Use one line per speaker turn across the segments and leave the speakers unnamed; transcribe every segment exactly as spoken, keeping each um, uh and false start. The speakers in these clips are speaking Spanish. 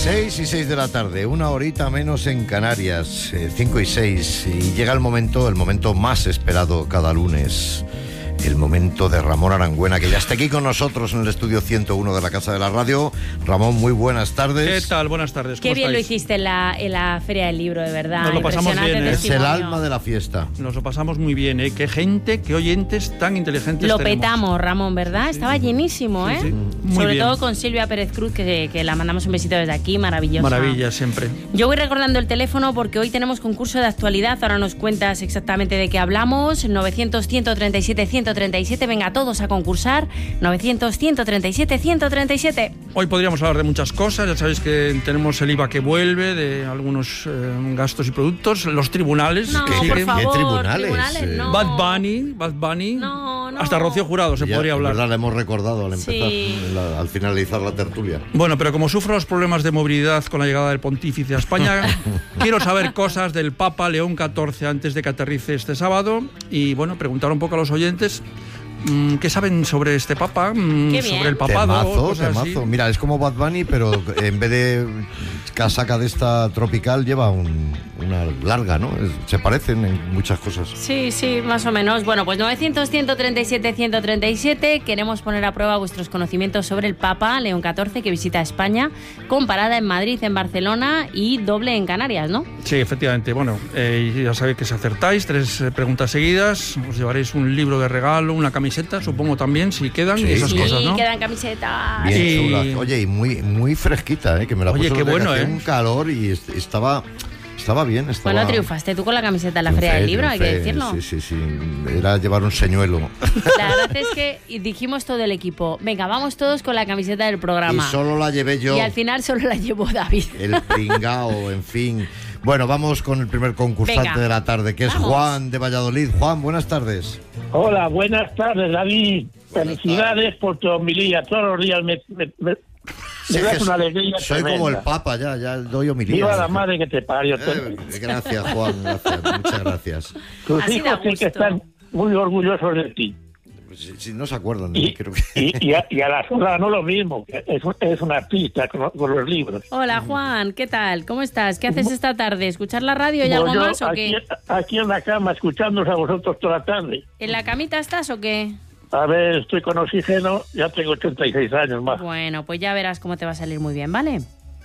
seis y seis de la tarde, una horita menos en Canarias, eh, cinco y seis, y llega el momento, el momento más esperado cada lunes, el momento de Ramón Arangüena, que ya está aquí con nosotros en el estudio ciento uno de la Casa de la Radio. Ramón, muy buenas tardes.
¿Qué tal? Buenas tardes.
Qué bien
estáis?
lo hiciste en la, en la Feria del Libro, de verdad.
Nos lo pasamos bien, ¿eh?
Es el alma de la fiesta.
Nos lo pasamos muy bien, ¿eh? Qué gente, qué oyentes tan inteligentes
Lo
tenemos.
petamos, Ramón, ¿verdad?
Sí.
Estaba llenísimo, ¿eh?
Sí, sí. Muy
Sobre
bien.
todo con Silvia Pérez Cruz, que, que la mandamos un besito desde aquí, maravillosa.
Maravilla, siempre.
Yo voy recordando el teléfono porque hoy tenemos concurso de actualidad. Ahora nos cuentas exactamente de qué hablamos. novecientos, ciento treinta y siete, ciento treinta y siete. Venga, todos a concursar. novecientos, ciento treinta y siete, ciento treinta y siete.
Hoy podríamos hablar de muchas cosas. Ya sabéis que tenemos el I V A que vuelve, de algunos eh, gastos y productos. Los tribunales
No,
que
por
siguen.
favor,
¿Qué tribunales? Eh,
no.
Bad Bunny, Bad Bunny.
No, no.
Hasta Rocío Jurado se
Ya,
podría
en
hablar.
verdad, le hemos recordado al empezar,
Sí.
la- al finalizar la tertulia.
Bueno, pero como sufro los problemas de movilidad con la llegada del pontífice a España, quiero saber cosas del Papa León catorce antes de que aterrice este sábado y, bueno, preguntar un poco a los oyentes mmm, qué saben sobre este Papa, mmm,
Qué bien.
sobre el papado.
Temazo,
cosas así.
temazo. Mira, es como Bad Bunny, pero en vez de casaca de esta tropical lleva un- una larga, ¿no? Es- se parecen en muchas cosas.
Sí, sí, más o menos. Bueno, pues novecientos, ciento treinta y siete, ciento treinta y siete. Queremos poner a prueba vuestros conocimientos sobre el Papa León catorce, que visita España, con parada en Madrid, en Barcelona y doble en Canarias, ¿no?
Sí, efectivamente. Bueno, eh, ya sabéis que si acertáis, tres eh, preguntas seguidas, os llevaréis un libro de regalo, una camiseta, supongo también, si quedan,
Sí.
y esas
Sí,
cosas, ¿no?
quedan camisetas.
Bien
Y-
chula. Oye, y muy, muy fresquita, ¿eh? Que me la
Oye,
puse
qué
el otro día,
bueno,
que hacía
¿eh?
un calor y est- estaba, estaba bien. Estaba...
Bueno, triunfaste tú con la camiseta en la Feria del Libro, hay que
triunfé,
decirlo.
Sí, sí, sí. Era llevar un señuelo.
La verdad es que dijimos todo el equipo, venga, vamos todos con la camiseta del
Y
programa.
solo la llevé yo.
Y al final solo la llevó David.
El pringao, en fin. Bueno, vamos con el primer concursante
Venga.
de la tarde, que es
Vamos.
Juan de Valladolid. Juan, buenas tardes.
Hola, buenas tardes, David. Felicidades por tu homilía. Todos los días me, me, me,
Sí,
me das
que
una alegría
soy
tremenda.
como el Papa, ya, ya doy homilía.
Viva la madre que te parió.
Eh, gracias, Juan, gracias, muchas gracias.
Tus
Así da
hijos sí que
gusto.
están muy orgullosos de ti.
Si, si no se acuerdan de mí,
Y,
creo que...
y, y, a, y a la sola no lo mismo. que Es, un- es una artista con, con los libros.
Hola Juan, ¿qué tal? ¿Cómo estás? ¿Qué haces esta tarde? ¿Escuchar la radio y algo
Yo
más o
aquí,
qué?
aquí en la cama, escuchándonos a vosotros toda la tarde.
¿En la camita estás o qué?
A ver, estoy con oxígeno, ya tengo ochenta y seis años más.
Bueno, pues ya verás cómo te va a salir muy bien, ¿vale?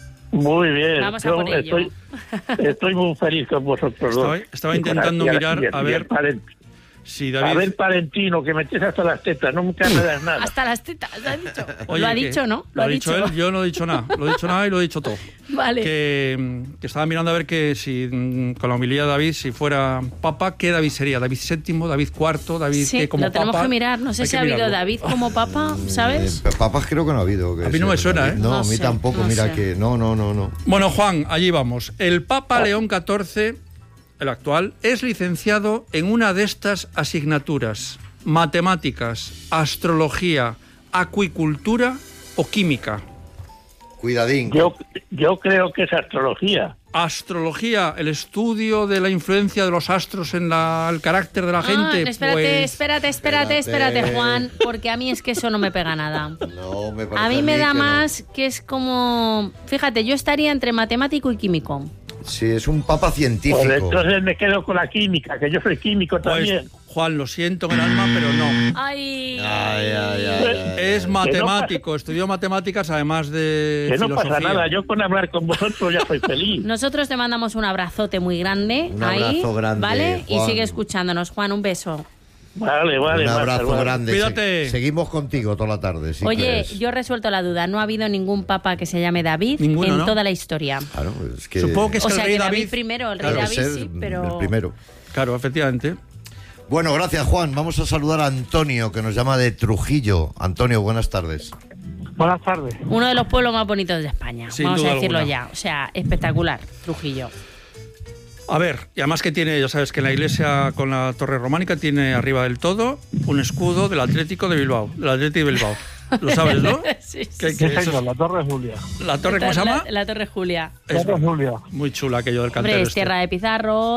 Muy bien.
Vamos a
Yo
por ello.
estoy, estoy muy feliz con vosotros dos.
Estaba, estaba
Y con-
intentando
y a-
mirar
y a-
a
y
ver
el paren-
si
A
David...
ver, Palentino, que metes hasta las tetas, nunca me das nada.
Hasta las tetas, ¿lo ha dicho?
Oye,
lo ha
que-
dicho, ¿no?
Lo ha dicho él, yo no he dicho nada. Lo he dicho nada y lo he dicho todo.
Vale.
Que, mm, que estaba mirando a ver que si mm, con la homilía de David, si fuera papa, ¿qué David sería? ¿David séptimo, David cuarto, David
Sí,
qué como
lo tenemos
papa?
que mirar. No sé
Hay
si
que
ha habido
mirarlo.
David como papa, ¿sabes?
Eh, papas creo que no ha habido. que
A mí no
sea
me suena,
David.
¿eh?
No,
No
a mí
sé,
tampoco,
no
mira
sé.
que... No, no, no, no.
Bueno, Juan, allí vamos. El Papa León catorce, el actual, es licenciado en una de estas asignaturas: matemáticas, astrología, acuicultura o química.
Cuidadín.
Yo, yo creo que es astrología.
Astrología, el estudio de la influencia de los astros en la- el carácter de la
Ah,
gente.
espérate,
pues,
espérate, espérate,
Espérate.
espérate, Juan, porque a mí es que eso no me pega nada.
No, me parece
A mí me da
que no.
más que es como... Fíjate, yo estaría entre matemático y químico.
Sí, es un papa científico.
Pues entonces me quedo con la química, que yo soy químico
pues,
también.
Juan, lo siento en el alma, pero no.
Ay,
Ay, ay, ay, ay, ay.
Es matemático, estudió matemáticas además de
Que no
filosofía.
pasa nada, yo con hablar con vosotros ya soy feliz.
nosotros te mandamos un abrazote muy grande
Un
ahí,
abrazo grande,
¿vale? Y
Juan.
sigue escuchándonos, Juan, un beso.
Vale, vale.
Un
Marta,
abrazo
vale.
grande.
Cuídate.
Se- seguimos contigo toda la tarde. si
Oye,
quieres.
yo he resuelto la duda, no ha habido ningún papa que se llame David
Ninguno,
en
¿no?
toda la historia.
Claro, es que...
Supongo que es
O
que
sea
el rey
que David,
David...
primero, el rey
Claro,
David
es
sí,
el-
pero...
el primero.
Claro, efectivamente.
Bueno, gracias, Juan. Vamos a saludar a Antonio, que nos llama de Trujillo. Antonio, buenas tardes.
Buenas tardes.
Uno de los pueblos más bonitos de España,
Sin
vamos a
duda
decirlo
alguna.
ya. O sea, espectacular, Trujillo.
A ver, y además que tiene, ya sabes que en la iglesia con la torre románica tiene arriba del todo un escudo del Atlético de Bilbao, del Atlético de Bilbao. Lo sabes, ¿no?
Sí, sí,
Que-
sí.
que eso es-
la Torre Julia.
la torre, ¿cómo se llama?
La, la Torre Julia.
Es
Julia.
muy chula aquello del
Hombre,
cantero
es
este.
tierra de Pizarro.